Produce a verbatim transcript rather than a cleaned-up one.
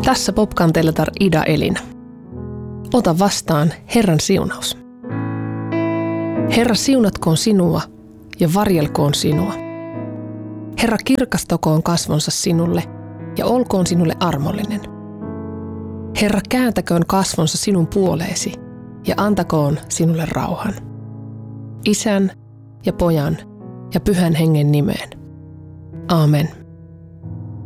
Tässä Popkanteletar Ida Elina. Ota vastaan Herran siunaus. Herra siunatkoon sinua ja varjelkoon sinua. Herra kirkastakoon kasvonsa sinulle ja olkoon sinulle armollinen. Herra kääntäköön kasvonsa sinun puoleesi ja antakoon sinulle rauhan. Isän ja Pojan ja Pyhän Hengen nimeen. Aamen.